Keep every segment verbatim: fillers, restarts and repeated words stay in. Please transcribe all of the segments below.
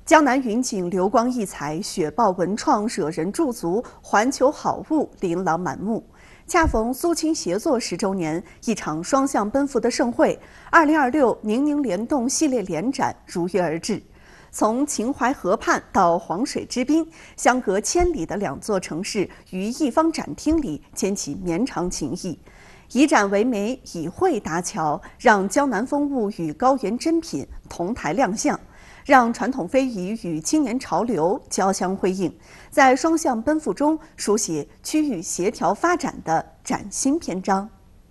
江南云锦流光溢彩，雪豹文创惹人驻足，环球好物琳琅满目。恰逢苏青协作十周年，一场双向奔赴的盛会——二零二六宁宁联动系列联展如约而至。从秦淮河畔到黄水之滨，相隔千里的两座城市于一方展厅里牵起绵长情谊。以展为媒，以绘搭桥，让江南风物与高原珍品同台亮相。 让传统非遗与青年潮流交相辉映，在双向奔赴中书写区域协调发展的崭新篇章。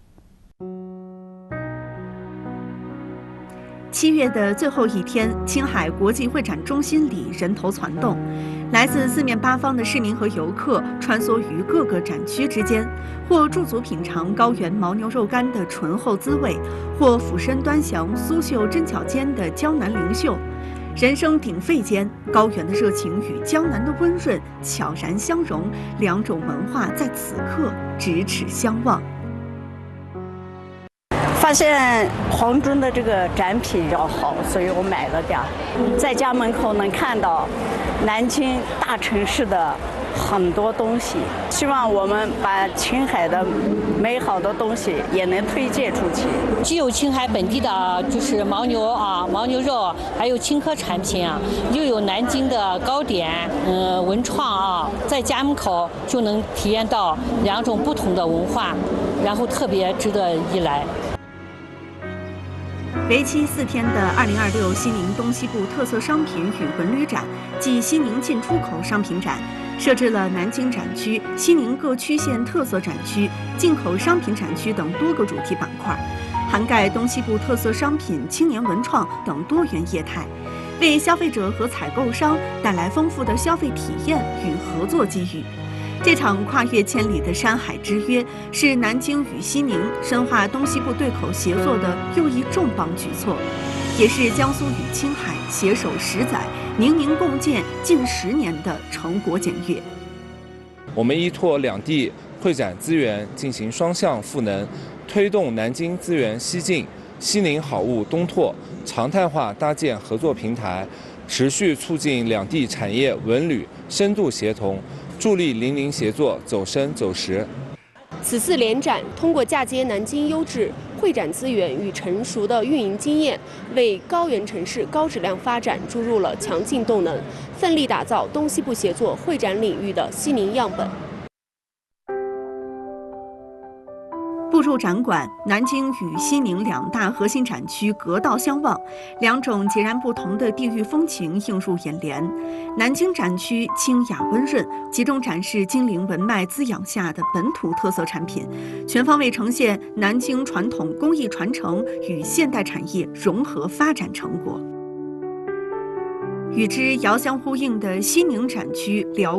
七月的最后一天，青海国际会展中心里人头攒动，来自四面八方的市民和游客穿梭于各个展区之间，或驻足品尝高原牦牛肉干的醇厚滋味，或俯身端详苏绣针脚间的江南灵秀。 人声鼎沸间，高原的热情与江南的温润悄然相融，两种文化在此刻咫尺相望。 发现黄忠的这个展品比较好，所以我买了点儿。在家门口能看到南京大城市的很多东西，希望我们把青海的美好的东西也能推荐出去。 既有青海本地的，就是牦牛啊、牦牛肉，还有青稞产品啊，又有南京的糕点，嗯、呃，文创啊，在家门口就能体验到两种不同的文化，然后特别值得一来。 为期四天的二零二六西宁东西部特色商品与文旅展暨西宁进出口商品展，设置了南京展区、西宁各区县特色展区、进口商品展区等多个主题板块，涵盖东西部特色商品、青年文创等多元业态，为消费者和采购商带来丰富的消费体验与合作机遇。 这场跨越千里的山海之约，是南京与西宁深化东西部对口协作的又一重磅举措，也是江苏与青海携手十载、宁宁共建近十年的成果检阅。 我们依托两地会展资源进行双向赋能，推动南京资源西进、西宁好物东拓，常态化搭建合作平台，持续促进两地产业文旅深度协同。 助力邻邻协作走深走实。 此次联展通过嫁接南京优质会展资源与成熟的运营经验，为高原城市高质量发展注入了强劲动能，奋力打造东西部协作会展领域的西宁样本。 步入展馆，南京与西宁两大核心展区隔道相望，两种截然不同的地域风情映入眼帘。南京展区清雅温润，集中展示精灵文脉滋养下的本土特色产品，全方位呈现南京传统工艺传承与现代产业融合发展成果。与之遥相呼应的西宁展区辽。